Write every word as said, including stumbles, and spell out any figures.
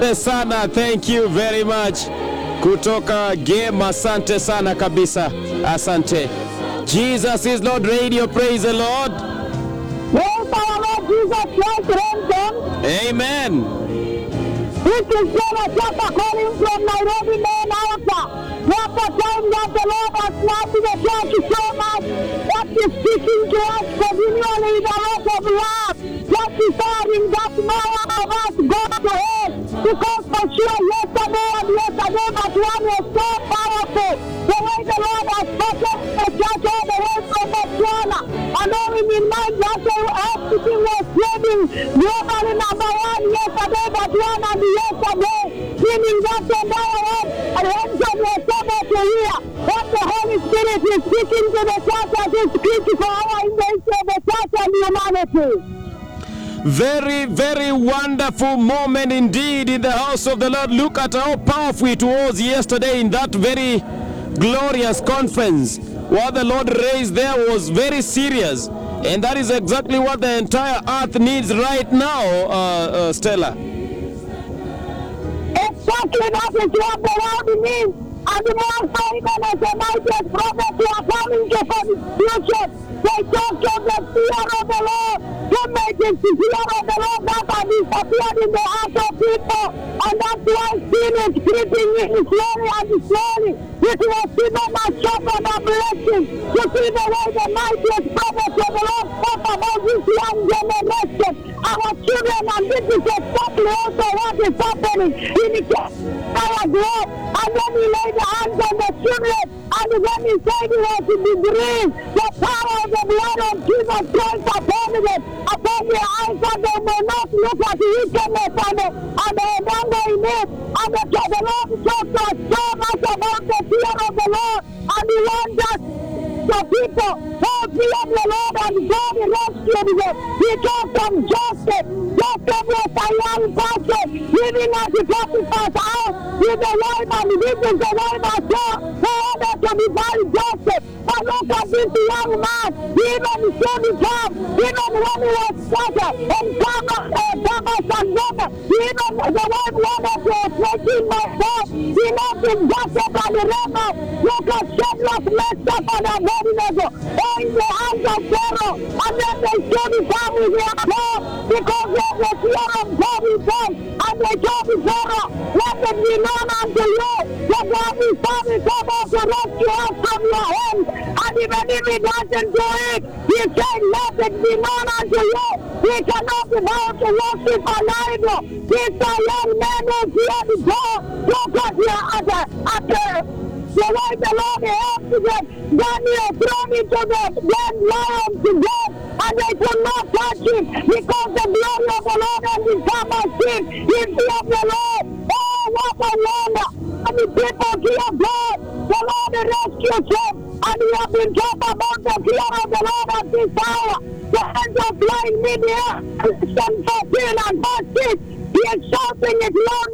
Asante sana, thank you very much. Kutoka Game, asante sana kabisa. Asante. Jesus is Lord Radio, praise the Lord. Praise our Lord Jesus Christ, ransom. Amen. This is Brother Chapa calling from Nairobi, main altar. What the time that the Lord has loved the church so much that He is speaking to us continually with a lot of love. What desiring that no one of us go to hell. Because for sure yesterday and yesterday but one was so powerful. The way the Lord has spoken the church all the way from Botswana. And knowing in mind that everything was trading globally number one yesterday but one and yesterday. Meaning that the entire world and Hanson was able to hear what the Holy Spirit is speaking to the church as is critical hour in the history of the church and humanity. Very, very wonderful moment indeed in the house of the Lord. Look at how powerful it was yesterday in that very glorious conference. What the Lord raised there was very serious. And that is exactly what the entire earth needs right now, uh, uh, Stella. Exactly, that is what the Lord needs. And the more so even as the mightiest prophets who are coming to for the future, they talk of the fear of the Lord. To make it the fear of the Lord that has disappeared in the heart of people. And that's why sin is creeping in slowly and slowly. It was even a shock and a blessing to see the way the mightiest prophets of the Lord spoke about this young generation. Our children, and this is exactly also what is happening in the entire globe. And then he laid the hands on the children, and then he said he was to degree the power of the blood of Jesus Christ upon them, upon their eyes, that they may not look at the wickedness and the, and the anger in it. And the, the Lord talked to us so much about the fear of the Lord, and he wants us, the people, who fear the Lord, and God rescued them. He talked from Joseph. Joseph was a young person living at the Potiphar's house with the wife, and this is the wife of God who ordered to be married Joseph. But look at this young man, even soon he come, even when he was started, and Thomas, uh, Thomas and Goma, even the wife wanted to take him myself. He left him Joseph and Rema. Look at Shadrach, Meshach, and Abednego, all in the hands of Pharaoh, and then they stood come with their God, because they have the fear of God with them, and they told the Pharaoh, let it be known unto you, that God is coming about to rescue us from your hands, and even if he doesn't do it, he said, let it be known unto you, we cannot be bound to worship an idol. These are young men who fear the God, look at the, at the, at the, the way the Lord helped them. Daniel thrown into the dead lion to death, and they could not touch him because the glory of the Lord has become a sin. He feared the Lord. Oh, what a wonder! And the people fear God. The Lord rescues him, and we have been talking about the fear of the Lord at this hour. The hands of flying media, and fourteen and verse six, he is shouting it loud.